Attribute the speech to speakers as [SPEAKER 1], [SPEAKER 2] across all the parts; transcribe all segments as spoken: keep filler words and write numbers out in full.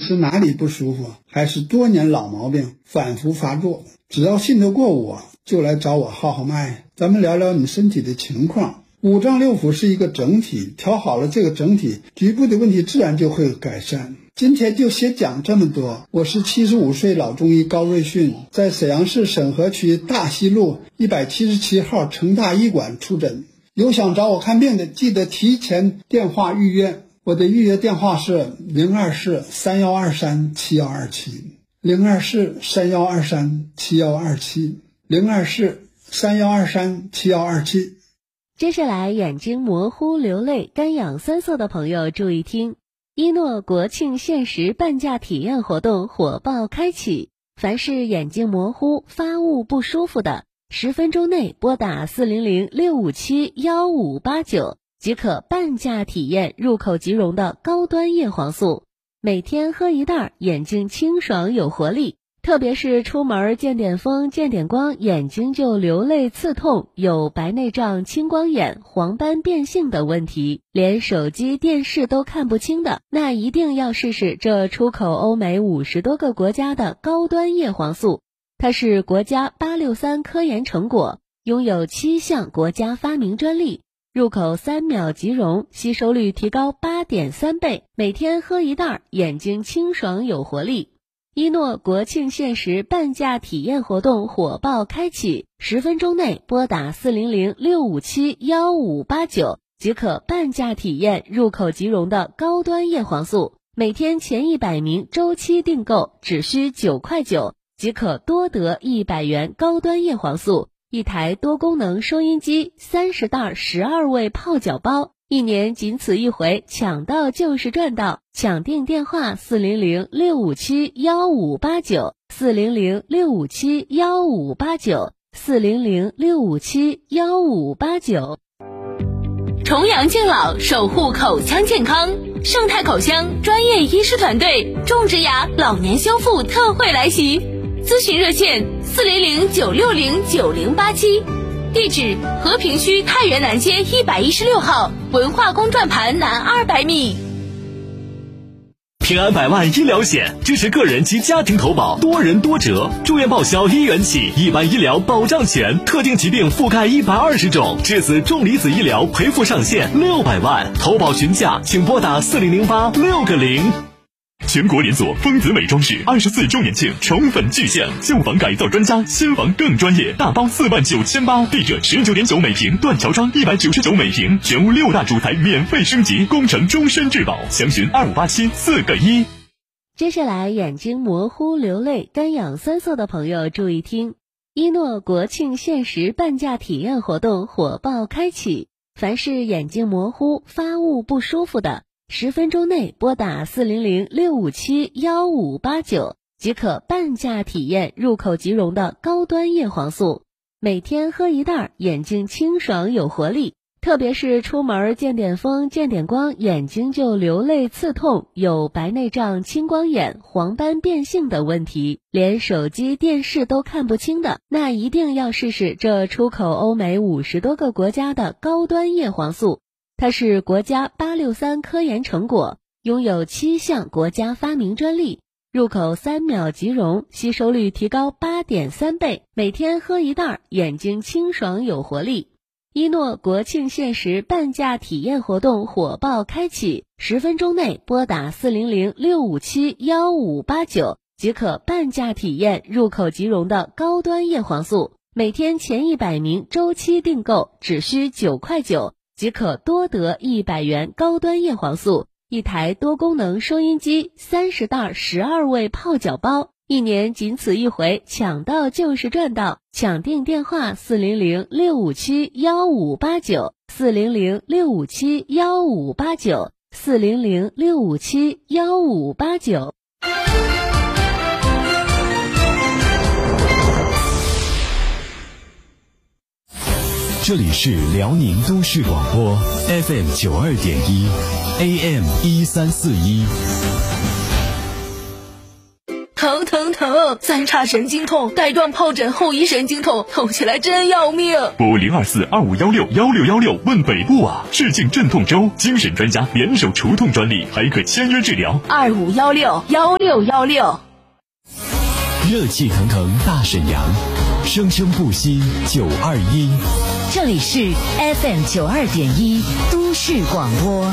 [SPEAKER 1] 是哪里不舒服，还是多年老毛病反复发作，只要信得过我，就来找我号号脉，咱们聊聊你身体的情况。五脏六腑是一个整体，调好了这个整体，局部的问题自然就会改善。今天就先讲这么多。我是七十五岁老中医高瑞迅，在沈阳市沈河区大西路一百七十七号成大医馆出诊。有想找我看病的，记得提前电话预约。我的预约电话是零二四三幺二三七幺二七，零二四三幺二三七幺二七，零二四三幺二三七幺二七。
[SPEAKER 2] 接下来，眼睛模糊、流泪、干痒酸涩的朋友注意听。一诺国庆限时半价体验活动火爆开启，凡是眼睛模糊、发物不舒服的，十分钟内拨打四零零六五七幺五八九即可半价体验入口即溶的高端叶黄素，每天喝一袋，眼睛清爽有活力。特别是出门见点风见点光，眼睛就流泪刺痛，有白内障、青光眼、黄斑变性的问题，连手机电视都看不清的，那一定要试试这出口欧美五十多个国家的高端叶黄素。它是国家八六三科研成果，拥有七项国家发明专利，入口三秒即溶，吸收率提高 八点三 倍，每天喝一袋，眼睛清爽有活力。一诺国庆限时半价体验活动火爆开启，十分钟内拨打四零零六五七幺五八九即可半价体验入口即溶的高端叶黄素，每天前一百名周期订购只需九块九即可多得一百元高端叶黄素，一台多功能收音机，三十袋十二味泡脚包，一年仅此一回，抢到就是赚到。抢订电话四零零六五七幺五八九，四零零六五七幺五八九，四零零六五七幺五八九。
[SPEAKER 3] 重阳敬老，守护口腔健康。盛泰口腔专业医师团队种植牙老年修复特惠来袭，咨询热线四零零九六零九零八七，地址和平区太原南街一百一十六号文化宫转盘南二百米。
[SPEAKER 4] 平安百万医疗险支持个人及家庭投保，多人多折，住院报销一元起，一般医疗保障全，特定疾病覆盖一百二十种，质子重离子医疗赔付上限六百万，投保询价请拨打四零零八六个零。全国连锁丰子美装饰二十四周年庆宠粉巨献，旧房改造专家，新房更专业，大包四万九千八，地热十九点九每平，断桥窗一百九十九每平，全屋六大主材免费升级，工程终身质保，详询二五八七四个一。
[SPEAKER 2] 接下来，眼睛模糊、流泪、干痒酸涩的朋友注意听。一诺国庆限时半价体验活动火爆开启，凡是眼睛模糊、发物不舒服的，十分钟内拨打四零零六五七幺五八九即可半价体验入口即溶的高端叶黄素，每天喝一袋，眼睛清爽有活力。特别是出门见点风见点光，眼睛就流泪刺痛，有白内障、青光眼、黄斑变性的问题，连手机电视都看不清的，那一定要试试这出口欧美五十多个国家的高端叶黄素。它是国家八六三科研成果，拥有七项国家发明专利，入口三秒即溶，吸收率提高 八点三 倍，每天喝一袋，眼睛清爽有活力。一诺国庆限时半价体验活动火爆开启，十分钟内拨打四零零六五七幺五八九即可半价体验入口即溶的高端叶黄素，每天前一百名周期订购只需九块九即可多得一百元高端叶黄素，一台多功能收音机，三十袋十二味泡脚包，一年仅此一回，抢到就是赚到。抢订电话四零零六五七幺五八九，四零零六五七幺五八九，四零零六五七幺五八九。
[SPEAKER 5] 这里是辽宁都市广播 F M 九二点一 A M 一三四一。
[SPEAKER 3] 疼疼疼，三叉神经痛，带状疱疹后遗神经痛，痛起来真要命。
[SPEAKER 4] 拨零二四二五幺六幺六幺六问北部啊，致敬镇痛周，精神专家联手除痛专利，还可签约治疗。
[SPEAKER 3] 二五幺六幺六幺六。
[SPEAKER 5] 热气腾腾大沈阳，生生不息九二一。
[SPEAKER 6] 这里是 F M 九二点一都市广播。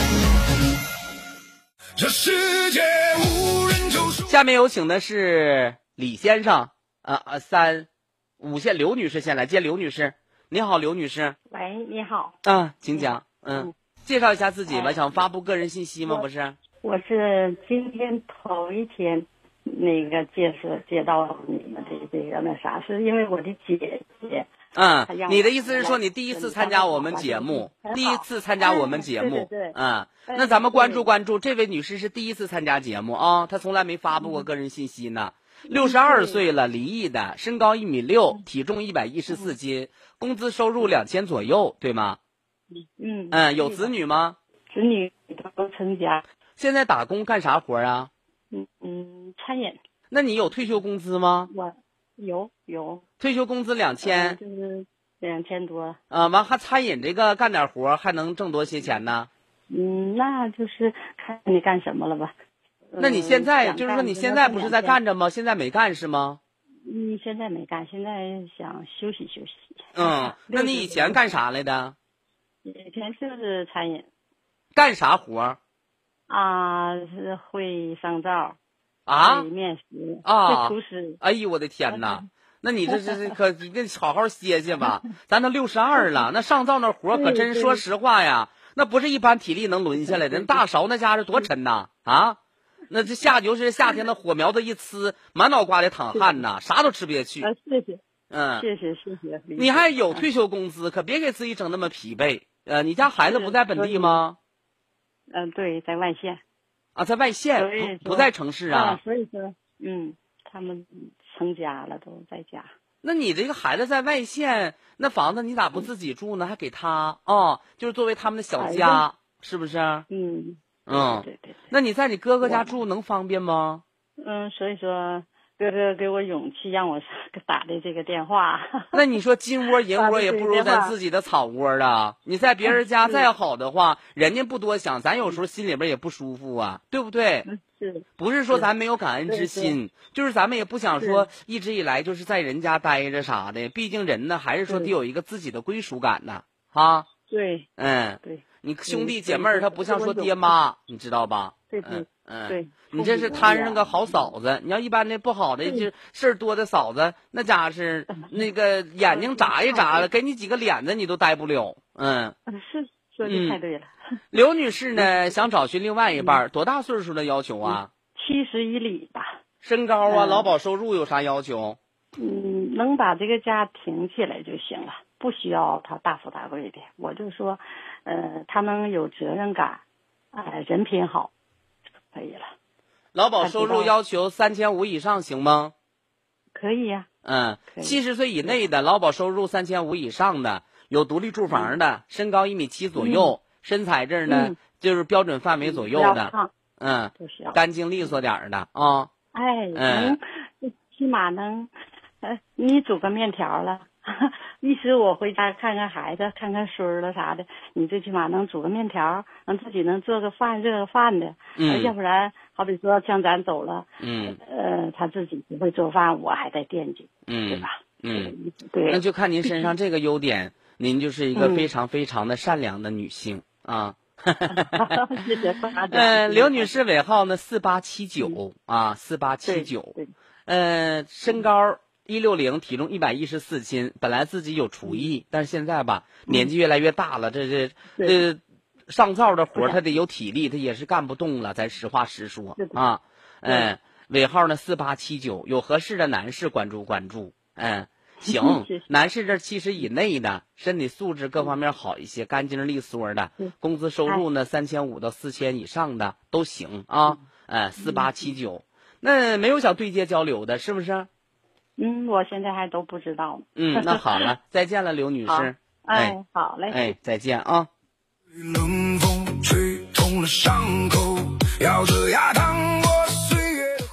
[SPEAKER 7] 这世界无人救赎。
[SPEAKER 8] 下面有请的是李先生，呃呃，三五线刘女士先来接。刘女士，你好，刘女士。
[SPEAKER 9] 喂，你好。
[SPEAKER 8] 啊，请讲。嗯，
[SPEAKER 9] 嗯
[SPEAKER 8] 介绍一下自己吧，
[SPEAKER 9] 哎
[SPEAKER 8] 想发布个人信息吗？不是。
[SPEAKER 9] 我是今天头一天那个介绍接到你们的这个那啥，是因为我的姐姐。
[SPEAKER 8] 嗯
[SPEAKER 9] 她让，我
[SPEAKER 8] 你的意思是说你第一次参加我们节目，第一次参加我们节目，
[SPEAKER 9] 哎对对对
[SPEAKER 8] 嗯，
[SPEAKER 9] 哎
[SPEAKER 8] 那咱们关注
[SPEAKER 9] 对
[SPEAKER 8] 关注，这位女士是第一次参加节目啊，她从来没发布过个人信息呢。六十二岁了，离异的，身高一米六，体重一百一十四斤，工资收入两千左右，对吗？
[SPEAKER 9] 嗯
[SPEAKER 8] 嗯，有子女吗？
[SPEAKER 9] 子女都成家。
[SPEAKER 8] 现在打工干啥活啊？
[SPEAKER 9] 嗯嗯，餐饮
[SPEAKER 8] 那你有退休工资吗？
[SPEAKER 9] 我有有
[SPEAKER 8] 退休工资两
[SPEAKER 9] 呃
[SPEAKER 8] 千，
[SPEAKER 9] 就是两千多。
[SPEAKER 8] 啊，完还餐饮这个干点活还能挣多些钱呢？
[SPEAKER 9] 嗯，那就是看你干什么了吧。
[SPEAKER 8] 那你现在
[SPEAKER 9] 嗯
[SPEAKER 8] 就是说你现在不是在干着吗？现在没干是吗？
[SPEAKER 9] 嗯，现在没干，现在想休息休息。
[SPEAKER 8] 嗯，那你以前干啥来的？
[SPEAKER 9] 以前就是餐饮
[SPEAKER 8] 干啥活
[SPEAKER 9] 啊，是会上灶
[SPEAKER 8] 啊
[SPEAKER 9] 会？面食
[SPEAKER 8] 啊
[SPEAKER 9] 会厨师。
[SPEAKER 8] 哎呦我的天哪！那你这这这可你得好好歇歇吧，咱都六十二了，那上灶那活可真
[SPEAKER 9] 对对
[SPEAKER 8] 说实话呀，那不是一般体力能抡下来的。那大勺那家伙多沉呐啊！那这夏就是夏天的火苗子一呲，满脑瓜里淌汗呐，啥都吃不下去。
[SPEAKER 9] 啊，谢谢，
[SPEAKER 8] 嗯，
[SPEAKER 9] 谢谢，谢谢。
[SPEAKER 8] 你还有退休工资，可别给自己整那么疲惫。呃，你家孩子不在本地吗？
[SPEAKER 9] 嗯，对，在外县。
[SPEAKER 8] 啊，在外县，
[SPEAKER 9] 所以说
[SPEAKER 8] 不不在城市啊。
[SPEAKER 9] 所以说，嗯，他们成家了，都在家。
[SPEAKER 8] 那你这个孩子在外县，那房子你咋不自己住呢？还给他啊，就是作为他们的小家，是不是？
[SPEAKER 9] 嗯
[SPEAKER 8] 嗯，
[SPEAKER 9] 对对对。
[SPEAKER 8] 那你在你哥哥家住能方便吗？
[SPEAKER 9] 嗯，所以说哥哥给我勇气，让我打的这个电话。
[SPEAKER 8] 那你说金窝银窝也不如咱自己的草窝啊！你在别人家再好的话，人家不多想，咱有时候心里边也不舒服啊，对不对？
[SPEAKER 9] 是，
[SPEAKER 8] 不是说咱没有感恩之心，就是咱们也不想说一直以来就是在人家待着啥的。毕竟人呢，还是说得有一个自己的归属感呢，啊。
[SPEAKER 9] 对，
[SPEAKER 8] 嗯，
[SPEAKER 9] 对，
[SPEAKER 8] 你兄弟姐妹儿他不像说爹妈，你知道吧？
[SPEAKER 9] 对对
[SPEAKER 8] 嗯嗯，
[SPEAKER 9] 对，
[SPEAKER 8] 你这是摊上个好嫂子，你要一般的不好的就事儿多的嫂子，那家是那个眼睛眨一眨了，给你几个脸子你都待不了。嗯，
[SPEAKER 9] 是说的太对了。
[SPEAKER 8] 刘女士呢，想找寻另外一半，多大岁数的要求啊？
[SPEAKER 9] 七十以里吧。
[SPEAKER 8] 身高啊，劳保收入有啥要求？
[SPEAKER 9] 嗯，能把这个家挺起来就行了，不需要他大富大贵的。我就说，呃，他能有责任感，呃，人品好，可以了。
[SPEAKER 8] 劳保收入要求三千五以上行吗？
[SPEAKER 9] 可以呀、
[SPEAKER 8] 啊。嗯，七十岁以内的劳保收入三千五以上的，有独立住房的，嗯、身高一米七左右，嗯、身材这儿呢、嗯、就是标准范围左右的，嗯，干净利索点儿的啊。
[SPEAKER 9] 哎，能、嗯，起码能，呃，你煮个面条了。一时我回家看看孩子，看看孙儿了啥的，你最起码能煮个面条，能自己能做个饭，热个饭的。
[SPEAKER 8] 嗯，
[SPEAKER 9] 要不然好比说像咱走了，
[SPEAKER 8] 嗯，
[SPEAKER 9] 呃，他自己不会做饭，我还得惦记，
[SPEAKER 8] 嗯，
[SPEAKER 9] 对吧？
[SPEAKER 8] 嗯，
[SPEAKER 9] 对。
[SPEAKER 8] 那就看您身上这个优点，您就是一个非常非常的善良的女性、嗯、啊。
[SPEAKER 9] 谢谢夸奖。
[SPEAKER 8] 呃，刘女士尾号呢四八七九啊，四八七九。呃，身高一六零，体重一百一十四斤。本来自己有厨艺，但是现在吧，年纪越来越大了，这这呃，上灶的活他得有体力，他也是干不动了。咱实话实说啊。嗯，尾号呢四八七九，有合适的男士关注关注。嗯，行，男士这七十以内的，身体素质各方面好一些，干净利索的，工资收入呢三千五到四千以上的都行啊。哎，四八七九。那没有想对接交流的，是不是？
[SPEAKER 9] 嗯，我现在还都不知道。
[SPEAKER 8] 嗯，那好了，再见了，刘女士。
[SPEAKER 9] 哎，好嘞。
[SPEAKER 8] 哎，再见啊。
[SPEAKER 7] 冷风吹痛了伤口，咬着牙趟过岁月的洪流。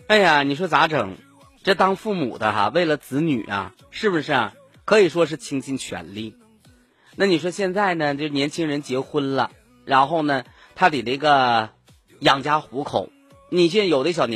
[SPEAKER 8] 哎呀，你说咋整？这当父母的哈，为了子女啊，是不是啊？可以说是倾尽全力。那你说现在呢，就年轻人结婚了，然后呢，他得这个养家糊口。你现在有的小年